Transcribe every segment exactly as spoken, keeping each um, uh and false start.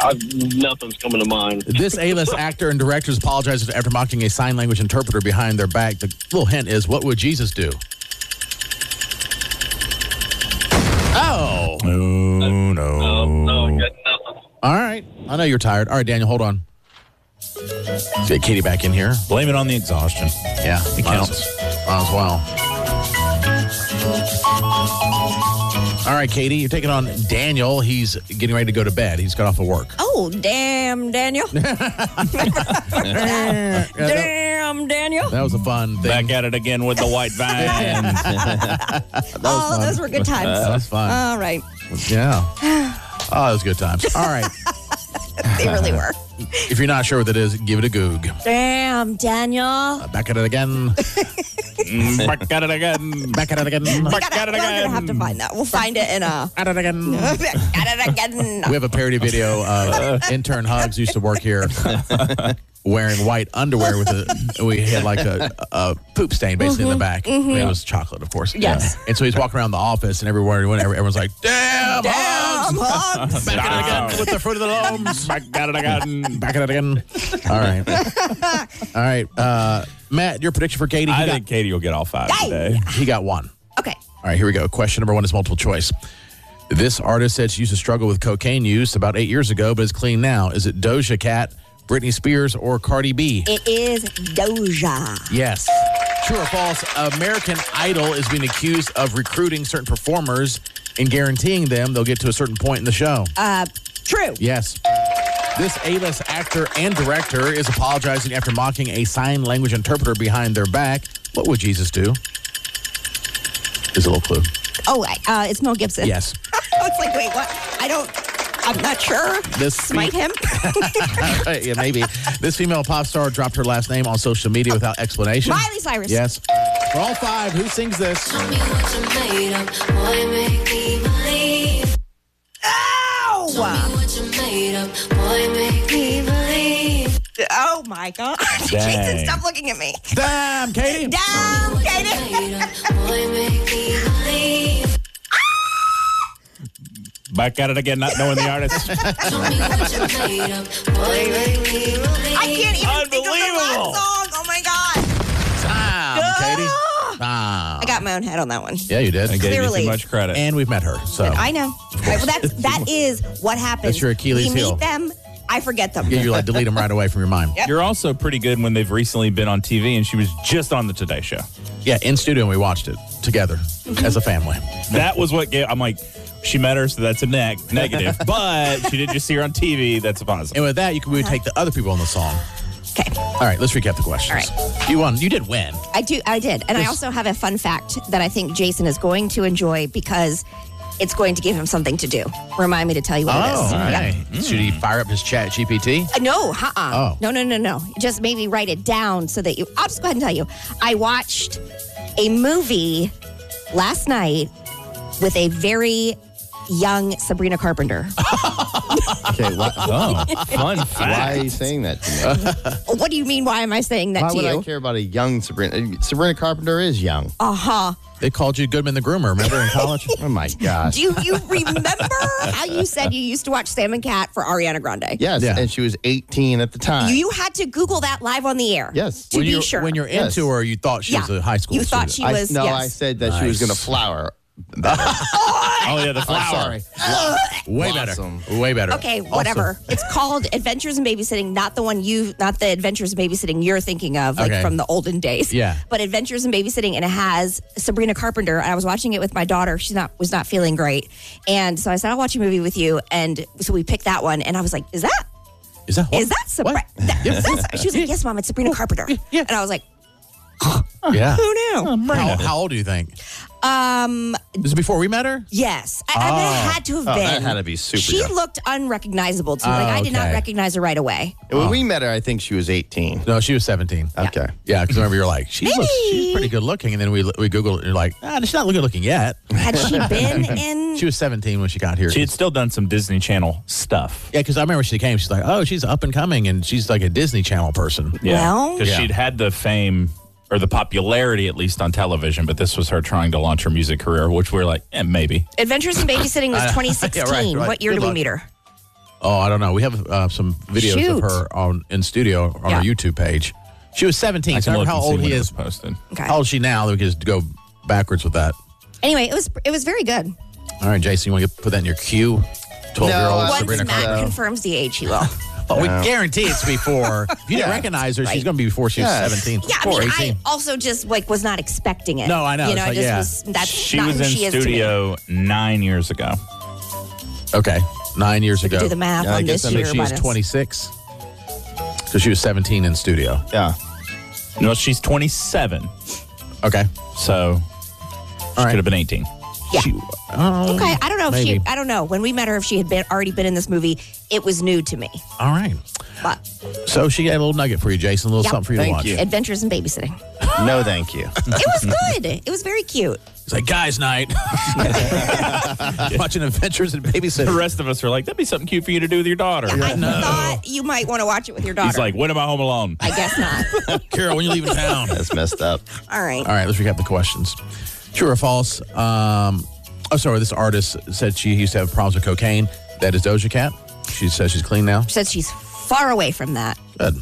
I, nothing's coming to mind. This A-list actor and director apologizes after mocking a sign language interpreter behind their back. The little hint is, what would Jesus do? Oh. Oh, no. No, no, I got nothing. All right. I know you're tired. All right, Daniel, hold on. Let's get Katie back in here. Blame it on the exhaustion. Yeah, it counts. Might as well. All right, Katie, you're taking on Daniel. He's getting ready to go to bed. He's got off of work. Oh, damn, Daniel. Damn, Daniel. That was a fun thing. Back at it again with the white vine. Oh, those were good times. That was fun. All right. Yeah. Oh, that was good times. All right. They really were. If you're not sure what it is, give it a goog. Damn, Daniel. Uh, back at it again. Mm, Back at it again. Back at it again. We Back gotta, at it we're going to again. have to find that. We'll find it in a... At it again. At it again. We have a parody video of intern Hugs used to work here wearing white underwear with a, we had like a, a poop stain basically in the back. I mean, it was chocolate, of course. Yes. And so he's walking around the office and everywhere, everyone's like, damn, Damn, Hugs. Hugs. Back at it again with the fruit of the loams. Back at it again. Back at it again. All right. All right. Uh, Matt, your prediction for Katie? He I got, think Katie will get all five Hey. today. he got one. Okay. All right, here we go. Question number one is multiple choice. This artist said she used to struggle with cocaine use about eight years ago, but is clean now. Is it Doja Cat, Britney Spears, or Cardi B? It is Doja. Yes. True or false, American Idol is being accused of recruiting certain performers and guaranteeing them they'll get to a certain point in the show. Uh, true. Yes. This A-list actor and director is apologizing after mocking a sign language interpreter behind their back. What would Jesus do? There's a little clue. Oh, uh, it's Mel Gibson. Yes. I was like, wait, what? I don't... I'm not sure. This Smite him? Yeah, maybe. This female pop star dropped her last name on social media without explanation. Miley Cyrus. Yes. For all five, who sings this? Tell me what you made up, boy, make me believe. Ow! Tell me what you made up, boy, make me believe. Oh, my God. Dang. Jason, stop looking at me. Damn, Katie. Down, Katie. Made up, boy, make me believe. Back at it again, not knowing the artist. Tell me what you made up, boy, make me believe. I can't even think of the Unbelievable. last song. Oh, my God. Time, Katie. Ah. Time. I got my own head on that one. Yeah, you did. I gave you Clearly. too much credit. And we've met her, so. I know. Right, well, that's, that is what happens. That's your Achilles we heel. meet them, I forget them. Yeah, you like delete them right away from your mind. Yep. You're also pretty good when they've recently been on T V, and she was just on the Today Show. Yeah, in studio, and we watched it together as a family. That was what gave, I'm like, she met her, so that's a neg- negative. But she did just see her on T V, that's a positive. And with that, you can we would take the other people on the song. Okay. All right, let's recap the questions. All right. You won. You did win. I do. I did. And I Yes. also have a fun fact that I think Jason is going to enjoy because it's going to give him something to do. Remind me to tell you what it Oh, is. okay. Should he fire up his chat G P T? Uh, No, uh-uh. Oh. No, no, no, no. Just maybe write it down so that you... I'll just go ahead and tell you. I watched a movie last night with a very young Sabrina Carpenter. Okay, why, Oh, fun fact. why are you saying that to me? What do you mean, why am I saying that Why to would you? I care about a young Sabrina? Sabrina Carpenter is young. Uh-huh. They called you Goodman the Groomer, remember, in college? Oh, my gosh. Do you, you remember how you said you used to watch Sam and Cat for Ariana Grande? Yes, Yeah. and she was eighteen at the time. You, you had to Google that live on the air. Yes. To when be you're, sure. When you're Yes. into her, you thought she was Yeah. a high school You thought student. she I, was, no, yes. I said that she was Nice. going to flower. Oh, yeah, the I'm flower. sorry. Way Blossom. better. Way better. Okay, Also- whatever. It's called Adventures in Babysitting, not the one you, not the Adventures in Babysitting you're thinking of, like Okay. from the olden days. Yeah. But Adventures in Babysitting, and it has Sabrina Carpenter. And I was watching it with my daughter. She's not was not feeling great, and so I said I'll watch a movie with you. And so we picked that one, and I was like, "Is that Is that what? is that Sabrina?" She was like, "Yes, Mom, it's Sabrina Carpenter." yeah. And I was like, Yeah. "Who knew?" How, how old do you think? Um, This is before we met her? yes, I, I mean, it had to have Oh, been. that had to be super She young. looked unrecognizable to me. Like Oh, I did not okay. recognize her right away. When we met her, I think she was eighteen. No, she was seventeen. Okay. Yeah, because remember you're like, she looks, she's Maybe. pretty good looking. And then we we Googled it and you're like, ah, she's not good looking yet. Had she been in? She was seventeen when she got here. She had still done some Disney Channel stuff. Yeah, because I remember she came, she's like, oh, she's up and coming, and she's like a Disney Channel person. Well- Because Yeah. she'd had the fame, or the popularity at least on television, but this was her trying to launch her music career, which we're like, eh, maybe. Adventures in Babysitting was twenty sixteen. Yeah, right, right. What year Good did we luck. meet her? Oh, I don't know. We have uh, some videos Shoot. of her on in studio on Yeah. our YouTube page. She was seventeen. I So can I don't look know how and see old when he it is. was posted. Okay. How old is she now? We can just go backwards with that. Anyway, it was it was very good. All right, Jason, you want to put that in your queue? twelve-year-old No, I Once Sabrina Matt Carpenter. confirms the age, he will. Well, we guarantee it's before. If you didn't Yeah. recognize her, she's Right. going to be before she was Yes. seventeen. Yeah, I or mean, eighteen. I also just like was not expecting it. No, I know. You know, It's I like, just yeah. was. That's She not was who in she is to me. studio nine years ago. Okay, nine years ago. Do the math Yeah, I on guess this that year. She's but it's- twenty-six. So she was seventeen in studio. Yeah. No, she's twenty-seven. Okay. So she right. could have been eighteen. Yeah. She, oh, Okay, I don't know if maybe. she. I don't know. When we met her, if she had been already been in this movie, it was new to me. All right. But So she got a little nugget for you, Jason. A little Yep. something for you Thank to watch. you. Adventures in Babysitting. No, thank you. It was good. It was very cute. It's like guys' night. Watching Adventures in The Babysitting. rest of us are like, that'd be something cute for you to do with your daughter. I thought you might want to watch it with your daughter. He's like, when am I home alone? I guess not. Carol, when you leaving town? That's messed up. All right. All right, let's recap the questions. True or false? Um, oh, sorry. This artist said she used to have problems with cocaine. That is Doja Cat. She says she's clean now. She said she's far away from that. Good.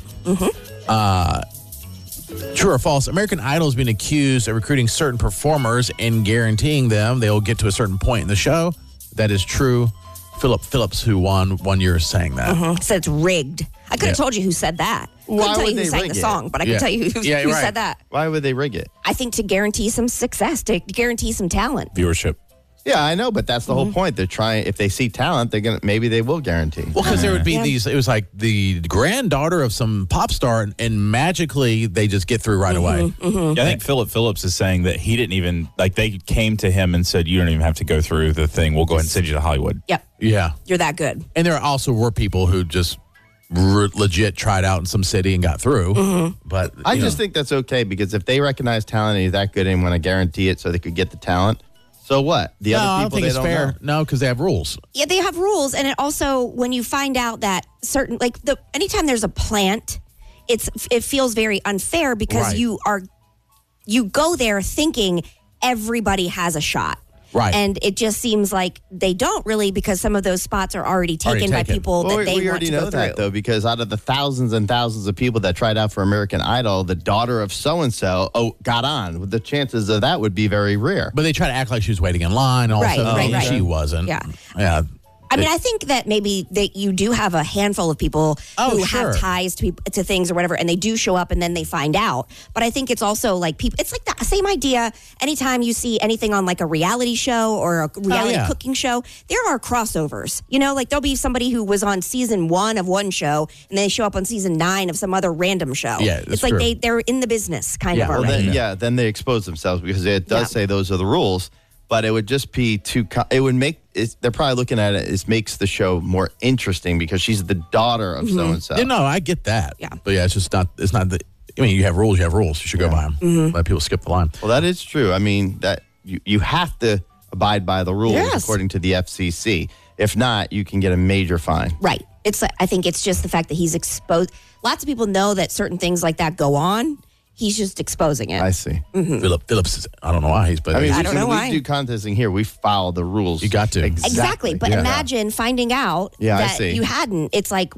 Uh, true or false? American Idol has been accused of recruiting certain performers and guaranteeing them they'll get to a certain point in the show. That is true. Philip Phillips, who won one year, is saying that. Said it's rigged. I could have Yeah. told you who said that. I Why couldn't tell would you who they sang rig the it? song, but I Yeah. can tell you who, Yeah, who you're right. said that. Why would they rig it? I think to guarantee some success, to guarantee some talent. Viewership. Yeah, I know, but that's the whole point. They're trying. If they see talent, they're gonna. Maybe they will guarantee. Well, because there would be Yeah. these, it was like the granddaughter of some pop star, and, and magically they just get through right away. Yeah, I think Philip Phillips is saying that he didn't even, like, they came to him and said, you don't even have to go through the thing. We'll go ahead and send you to Hollywood. Yep. Yeah. You're that good. And there also were people who just re- legit tried out in some city and got through. But I you just know, think that's okay because if they recognize talent and he's that good and want to guarantee it so they could get the talent, so what? The no, other I people don't think they it's don't fair. know. No, because they have rules. Yeah, they have rules, and it also when you find out that certain like the anytime there's a plant, it's it feels very unfair because Right. you are you go there thinking everybody has a shot. Right. And it just seems like they don't really because some of those spots are already taken Already by taken. people Well, that we, they we want already to know go that through. though, because out of the thousands and thousands of people that tried out for American Idol, the daughter of so and so oh got on. The chances of that would be very rare. But they try to act like she was waiting in line. And all Right, of a sudden, right, right. she wasn't. Yeah. Yeah. I mean, I think that maybe that you do have a handful of people Oh, who sure. have ties to peop- to things or whatever, and they do show up and then they find out. But I think it's also like people. It's like the same idea. Anytime you see anything on like a reality show or a reality yeah. cooking show, there are crossovers. You know, like there'll be somebody who was on season one of one show and they show up on season nine of some other random show. Yeah, that's it's like true. they they're in the business kind Yeah. of Well, already. Then, yeah, then they expose themselves because it does Yeah. say those are the rules. But it would just be too. co- It would make. It's, they're probably looking at it. It makes the show more interesting because she's the daughter of so and so. You know, I get that. Yeah. But yeah, it's just not, it's not the, I mean, you have rules, you have rules. You should go by them. Mm-hmm. Let people skip the line. Well, that is true. I mean, that you, you have to abide by the rules Yes. according to the F C C. If not, you can get a major fine. Right. It's I think it's just the fact that he's exposed. Lots of people know that certain things like that go on. He's just exposing it. I see. Philip Phillips, is, I don't know why he's, but I mean, I we, don't know when why. we do contesting here, we follow the rules. You got to. Exactly. But Yeah. imagine finding out Yeah, I that see. you hadn't. It's like,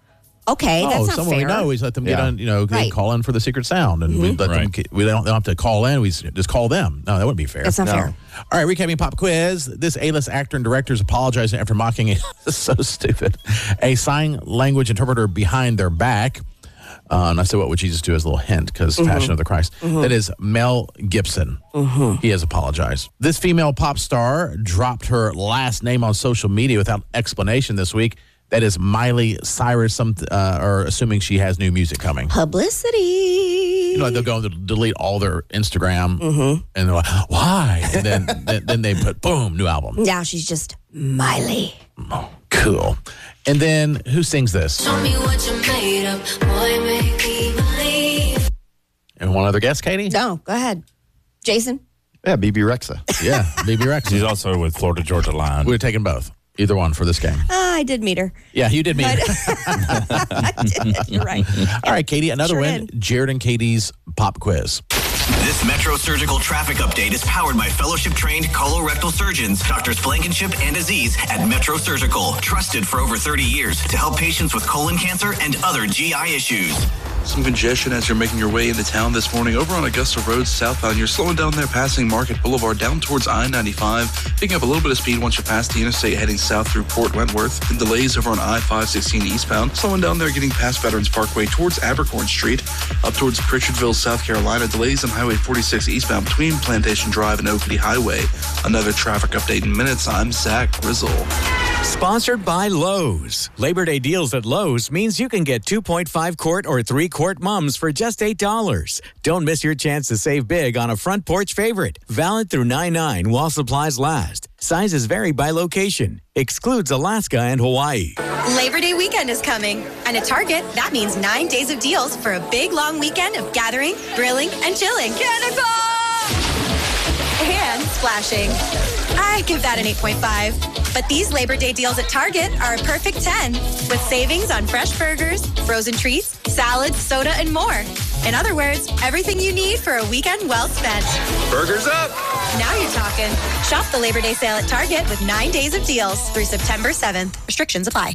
okay, oh, that's not someone fair. we know, we let them get Yeah. on, you know, they Right. Mm-hmm. call in for the secret sound and we let them, Right. we don't, they don't have to call in. We just call them. No, that wouldn't be fair. That's not No. fair. All right, recapping pop quiz. This A-list actor and director is apologizing after mocking a, this is so stupid, a sign language interpreter behind their back. Uh, and I said, what would Jesus do as a little hint? Because Mm-hmm. Passion of the Christ. That is Mel Gibson. He has apologized. This female pop star dropped her last name on social media without explanation this week. That is Miley Cyrus, some, uh, or assuming she has new music coming. Publicity. You know, like they'll go and delete all their Instagram, Mm-hmm. and they're like, why? And then, then, then they put, boom, new album. Now she's just Miley. Oh, cool. And then who sings this? Show me what you made of, boy, make me believe. And one other guess, Katie? No, go ahead, Jason. Yeah, B B Rexa. Yeah, B B Rex. She's also with Florida Georgia Line. We're taking both. Either one for this game. Ah, I did meet her. Yeah, you did me. I did. You're right. All right, Katie, another Sure win. did. Jared and Katie's pop quiz. This Metro Surgical Traffic Update is powered by fellowship-trained colorectal surgeons, Doctors Blankenship and Aziz at Metro Surgical, trusted for over thirty years to help patients with colon cancer and other G I issues. Some congestion as you're making your way into town this morning. Over on Augusta Road southbound, you're slowing down there passing Market Boulevard down towards I ninety-five, picking up a little bit of speed once you pass the interstate heading south through Port Wentworth. And delays over on I five sixteen eastbound, slowing down there getting past Veterans Parkway towards Abercorn Street, up towards Pritchardville, South Carolina. Delays on Highway forty-six eastbound between Plantation Drive and Oakley Highway. Another traffic update in minutes. I'm Zach Grizzle. Sponsored by Lowe's. Labor Day deals at Lowe's means you can get two point five quart or three quart mums for just eight dollars. Don't miss your chance to save big on a front porch favorite. Valid through nine nine while supplies last. Sizes vary by location. Excludes Alaska and Hawaii. Labor Day weekend is coming. And at Target, that means nine days of deals for a big, long weekend of gathering, grilling, and chilling. Cannonball! And splashing. I give that an eight point five. But these Labor Day deals at Target are a perfect ten, with savings on fresh burgers, frozen treats, salads, soda, and more. In other words, everything you need for a weekend well spent. Burgers up! Now you're talking. Shop the Labor Day sale at Target with nine days of deals through September seventh. Restrictions apply.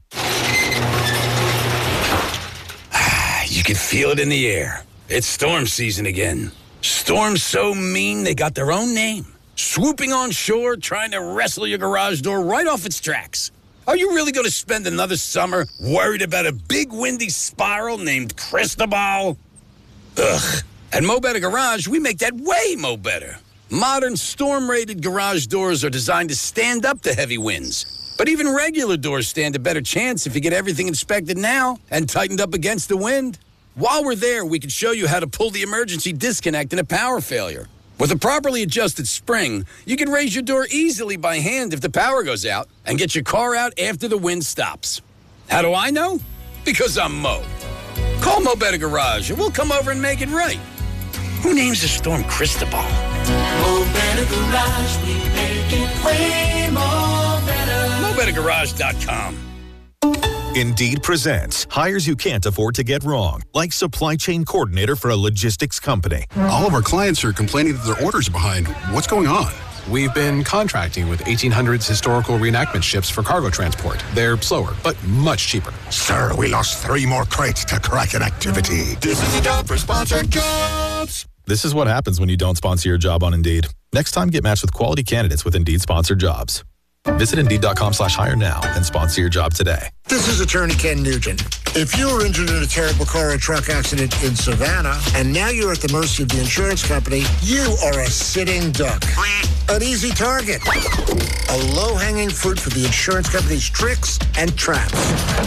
You can feel it in the air. It's storm season again. Storms so mean they got their own name. Swooping on shore, trying to wrestle your garage door right off its tracks. Are you really going to spend another summer worried about a big windy spiral named Cristobal? Ugh. At Mo Better Garage, we make that way mo better. Modern storm-rated garage doors are designed to stand up to heavy winds. But even regular doors stand a better chance if you get everything inspected now and tightened up against the wind. While we're there, we can show you how to pull the emergency disconnect in a power failure. With a properly adjusted spring, you can raise your door easily by hand if the power goes out and get your car out after the wind stops. How do I know? Because I'm Mo. Call Mo Better Garage and we'll come over and make it right. Who names the storm Cristobal? Mo Better Garage, we make it way more better. Mo Better Garage dot com. Indeed presents hires you can't afford to get wrong, like supply chain coordinator for a logistics company. All of our clients are complaining that their orders are behind. What's going on? We've been contracting with eighteen hundreds historical reenactment ships for cargo transport. They're slower, but much cheaper. Sir, we lost three more crates to Kraken activity. This is a job for sponsored jobs. This is what happens when you don't sponsor your job on Indeed. Next time, get matched with quality candidates with Indeed sponsored jobs. Visit Indeed.com slash hire now and sponsor your job today. This is Attorney Ken Nugent. If you were injured in a terrible car or truck accident in Savannah, and now you're at the mercy of the insurance company, you are a sitting duck. An easy target. A low-hanging fruit for the insurance company's tricks and traps.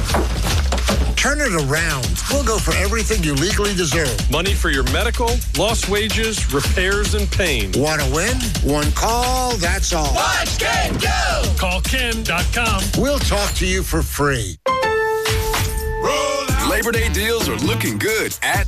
Turn it around. We'll go for everything you legally deserve. Money for your medical, lost wages, repairs, and pain. Want to win? One call, that's all. Watch Ken go! Call Ken dot com. We'll talk to you for free. Labor Day deals are looking good at